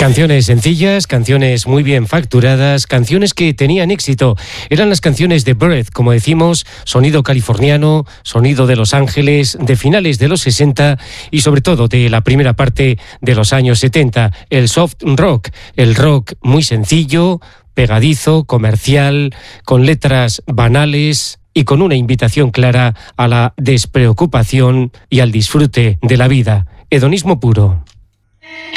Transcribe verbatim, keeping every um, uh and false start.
Canciones sencillas, canciones muy bien facturadas, canciones que tenían éxito. Eran las canciones de Breath, como decimos, sonido californiano, sonido de Los Ángeles, de finales de los sesenta y sobre todo de la primera parte de los años setenta. El soft rock, el rock muy sencillo, pegadizo, comercial, con letras banales y con una invitación clara a la despreocupación y al disfrute de la vida. Hedonismo puro.